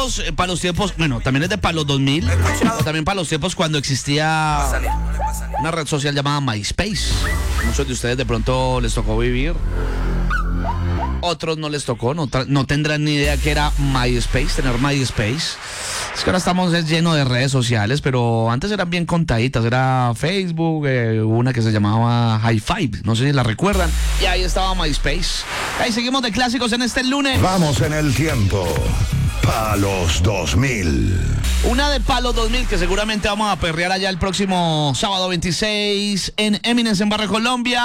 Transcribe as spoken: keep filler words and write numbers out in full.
tiempos, eh, para los tiempos, bueno, también es de para los dos mil, también para los tiempos cuando existía una red social llamada MySpace. Muchos de ustedes de pronto les tocó vivir. Otros no les tocó, no, no tendrán ni idea que era MySpace, tener MySpace. Es que ahora estamos llenos de redes sociales, pero antes eran bien contaditas. Era Facebook, eh, una que se llamaba High Five, no sé si la recuerdan. Y ahí estaba MySpace. Ahí seguimos de clásicos en este lunes. Vamos en el tiempo. Palos dos mil. Una de Palos dos mil que seguramente vamos a perrear allá el próximo sábado veintiséis en Eminence en Barrio Colombia.